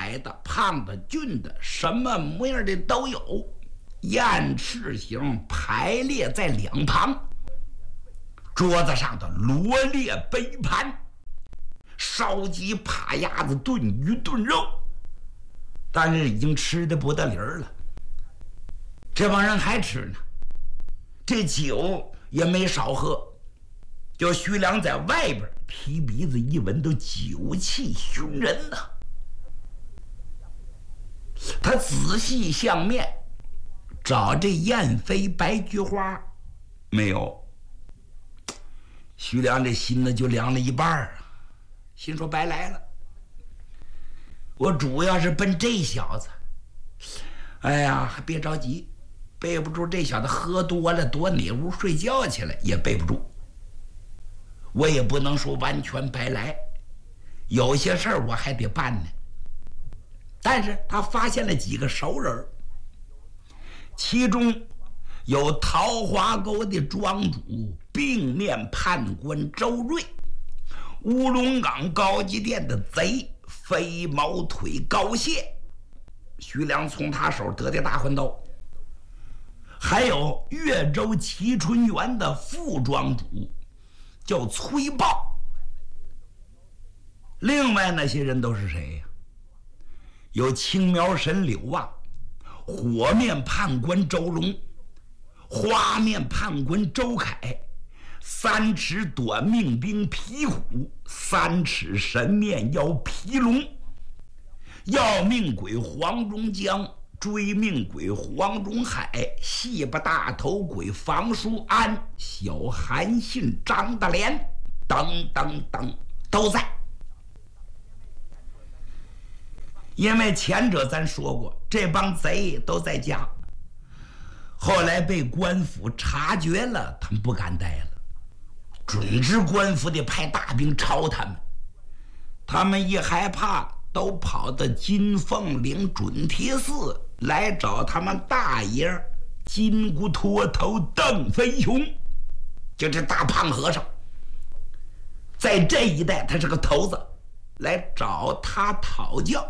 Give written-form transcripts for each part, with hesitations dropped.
矮的、胖的、俊的，什么模样的都有，燕翅形排列在两旁。桌子上的罗列杯盘，烧鸡、扒鸭子、炖鱼、炖肉，但是已经吃的不得理儿了。这帮人还吃呢，这酒也没少喝。就徐良在外边提鼻子一闻，都酒气熏人呐。他仔细相面，找这燕飞白菊花没有。徐良这心呢就凉了一半啊，心说白来了，我主要是奔这小子。哎呀，还别着急，背不住这小子喝多了躲哪屋睡觉去了也背不住。我也不能说完全白来，有些事儿我还得办呢。但是他发现了几个熟人，其中有桃花沟的庄主并面判官周瑞，乌龙岗高级店的贼飞毛腿高谢，徐良从他手得的大环刀，还有越州齐春园的副庄主叫崔豹。另外那些人都是谁呀？有青苗神柳望、火面判官周龙、花面判官周凯、三尺短命兵皮虎、三尺神面妖皮龙、要命鬼黄忠江、追命鬼黄忠海、戏巴大头鬼房书安、小韩信张大连等等等都在。因为前者咱说过，这帮贼都在家，后来被官府察觉了，他们不敢待了，准知官府得派大兵抄他们，他们一害怕，都跑到金凤岭准提寺来找他们大爷金箍脱头邓飞雄，就这大胖和尚，在这一带他是个头子，来找他讨教。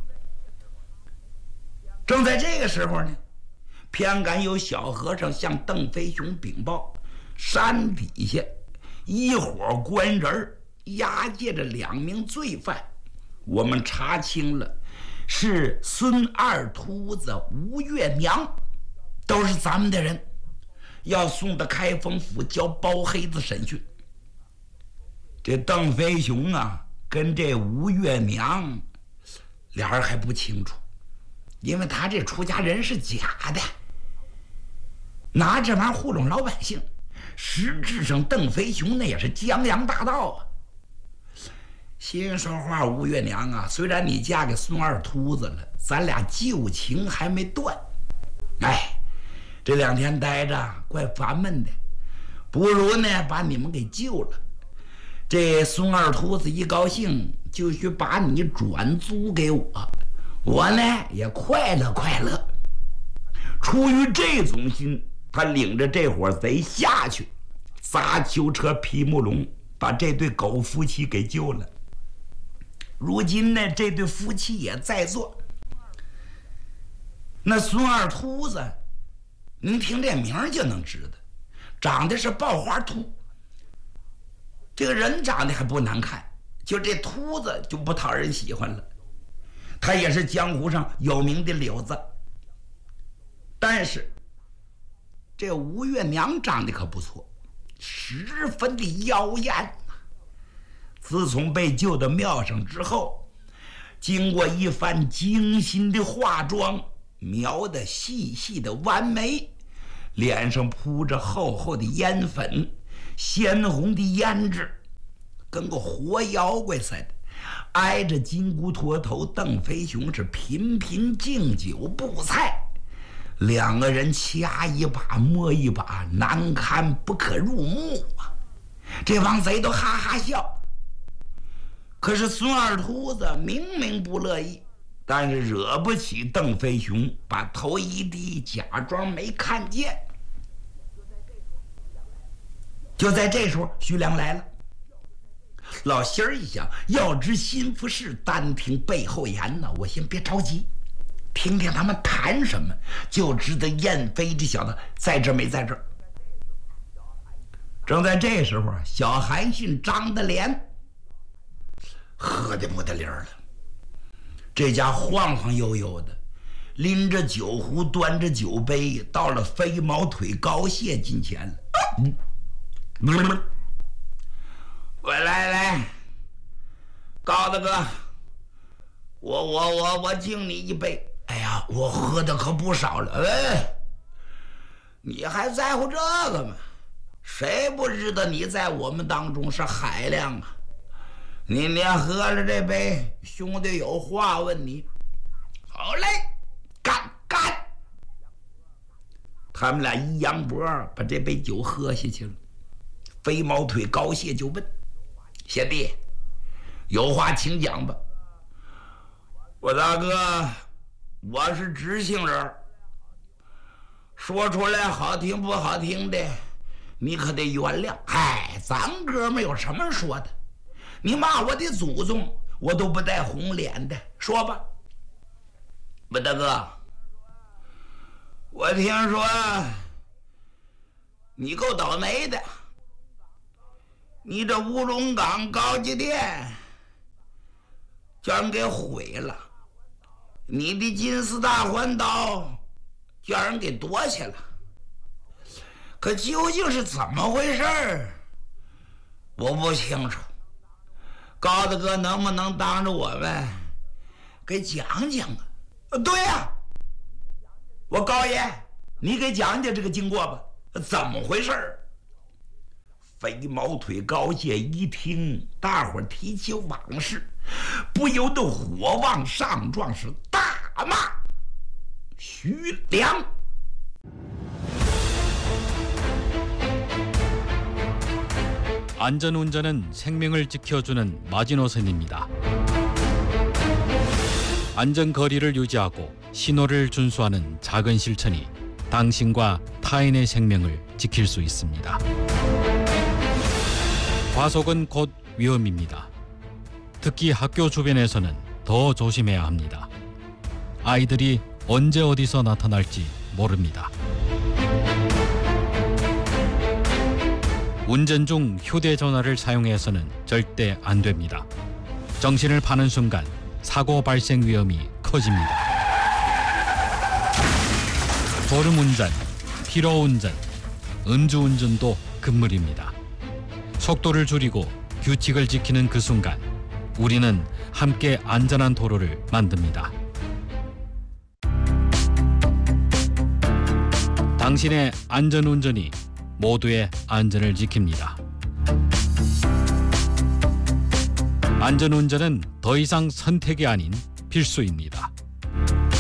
正在这个时候呢，偏赶有小和尚向邓飞雄禀报，山底下一伙官人押解着2名罪犯，我们查清了，是孙二秃子、吴月娘，都是咱们的人，要送到开封府交包黑子审讯。这邓飞雄啊，跟这吴月娘俩人还不清楚，因为他这出家人是假的，拿这玩意儿糊弄老百姓。实质上邓飞雄那也是江洋大盗啊。心说话，吴月娘啊，虽然你嫁给孙二秃子了，咱俩旧情还没断。哎，这2天待着怪烦闷的，不如呢把你们给救了。这孙二秃子一高兴，就许把你转租给我，我呢也快乐快乐。出于这种心，他领着这伙贼下去，砸囚车皮木龙，把这对狗夫妻给救了。如今呢，这对夫妻也在座。那孙二秃子，您听这名就能知道，长得是爆花秃，这个人长得还不难看，就这秃子就不讨人喜欢了。他也是江湖上有名的柳子，但是这吴月娘长得可不错，十分的妖艳。自从被救到庙上之后，经过一番精心的化妆，描得细细的弯眉，脸上铺着厚厚的烟粉，鲜红的胭脂，跟个活妖怪似的，挨着金箍脱头邓飞雄是频频敬酒布菜。2个人掐一把摸一把，难堪不可入目啊！这帮贼都哈哈笑。可是孙二秃子明明不乐意，但是惹不起邓飞雄，把头一低，假装没看见。就在这时候，徐良来了。 老心儿一想，要知心腹事，单听背后言呢。我先别着急，听听他们谈什么，就知道燕飞这小子在这没在这儿。正在这时候，小韩信张的脸喝得不得了了，这家晃晃悠悠的，拎着酒壶，端着酒杯，到了飞毛腿高谢近前了。我来，高大哥，我敬你一杯。哎呀，我喝的可不少了。你还在乎这个吗？谁不知道你在我们当中是海量啊？你喝了这杯，兄弟有话问你。好嘞，干！他们俩一扬脖，把这杯酒喝下去了。飞毛腿高谢就问：贤弟，有话请讲吧。我大哥，我是知性人，说出来好听不好听的，你可得原谅。嗨，咱哥们有什么说的？你骂我的祖宗，我都不带红脸的。说吧。我大哥，我听说你够倒霉的，你这乌龙岗高级店叫人给毁了，你的金丝大环刀叫人给夺去了。可究竟是怎么回事我不清楚。高大哥能不能当着我们给讲讲啊？对呀，我高爷，你给讲讲这个经过吧，怎么回事？飞毛腿高谢一听大伙提起往事，不由得火往上撞，是大骂徐良。 안전운전은 생명을 지켜주는 마지노선입니다. 안전거리를 유지하고 신호를 준수하는 작은 실천이 당신과 타인의 생명을 지킬 수 있습니다. 과속은 곧 위험입니다. 특히 학교 주변에서는 더 조심해야 합니다. 아이들이 언제 어디서 나타날지 모릅니다. 운전 중 휴대전화를 사용해서는 절대 안 됩니다. 정신을 파는 순간 사고 발생 위험이 커집니다. 졸음운전, 피로운전, 음주운전도 금물입니다. 속도를 줄이고 규칙을 지키는 그 순간 우리는 함께 안전한 도로를 만듭니다. 당신의 안전운전이 모두의 안전을 지킵니다. 안전운전은 더 이상 선택이 아닌 필수입니다.